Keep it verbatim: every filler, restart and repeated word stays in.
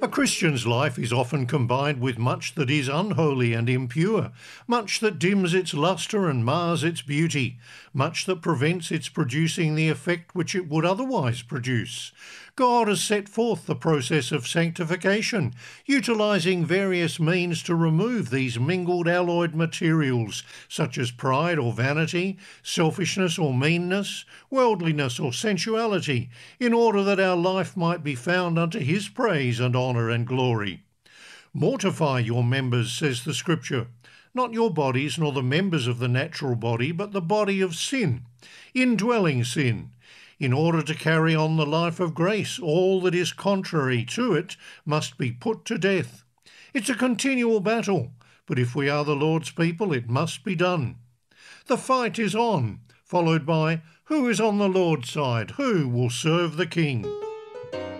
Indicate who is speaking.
Speaker 1: A Christian's life is often combined with much that is unholy and impure, much that dims its lustre and mars its beauty, much that prevents its producing the effect which it would otherwise produce. God has set forth the process of sanctification, utilising various means to remove these mingled alloyed materials, such as pride or vanity, selfishness or meanness, worldliness or sensuality, in order that our life might be found unto his praise and honour and glory. Mortify your members, says the Scripture, not your bodies nor the members of the natural body, but the body of sin, indwelling sin, in order to carry on the life of grace. All that is contrary to it must be put to death. It's a continual battle, but if we are the Lord's people, it must be done. The fight is on, followed by, who is on the Lord's side? Who will serve the King?